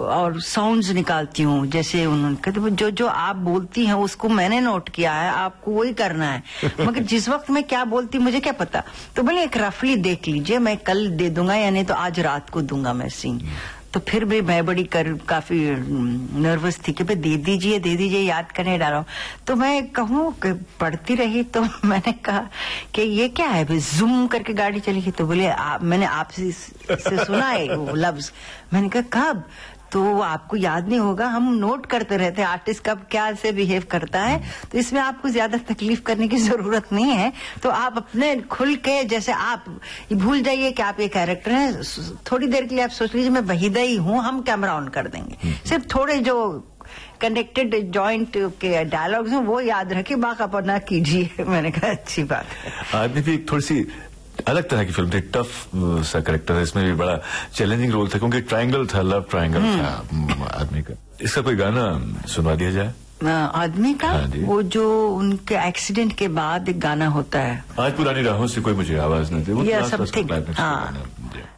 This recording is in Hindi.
और साउंड्स निकालती हूँ, जैसे उन्होंने कहते जो जो आप बोलती हैं उसको मैंने नोट किया है, आपको वही करना है, मगर जिस वक्त मैं क्या बोलती मुझे क्या पता। तो बोले एक रफली देख लीजिए, मैं कल दे दूंगा या नहीं तो आज रात को दूंगा मैं सीन। तो फिर भी मैं बड़ी काफी नर्वस थी कि भाई दे दीजिए याद करने डाला हूँ। तो मैं कहूँ कि पढ़ती रही, तो मैंने कहा कि ये क्या है भाई, जूम करके गाड़ी चली गई। तो बोले मैंने आपसे सुना है वो लफ्ज। मैंने कहा कब? तो आपको याद नहीं होगा, हम नोट करते रहते हैं आर्टिस्ट कब क्या से बिहेव करता है, तो इसमें आपको ज्यादा तकलीफ करने की जरूरत नहीं है। तो आप अपने खुल के, जैसे आप भूल जाइए कि आप ये कैरेक्टर हैं, थोड़ी देर के लिए आप सोच लीजिए मैं वहीदा ही हूँ, हम कैमरा ऑन कर देंगे। सिर्फ थोड़े जो कनेक्टेड जॉइंट के डायलॉग्स हैं वो याद रखिए, बाकी अपना कीजिए। मैंने कहा अच्छी बात है। आदमी भी एक थोड़ी सी अलग तरह की फिल्म थी, टफ सा कैरेक्टर है, इसमें भी बड़ा चैलेंजिंग रोल था क्योंकि ट्रायंगल था, लव ट्रायंगल था आदमी का। इसका कोई गाना सुनवा दिया जाए आदमी का? हाँ, वो जो उनके एक्सीडेंट के बाद एक गाना होता है, आज पुरानी राहों से कोई मुझे आवाज न दे, वो समथिंग।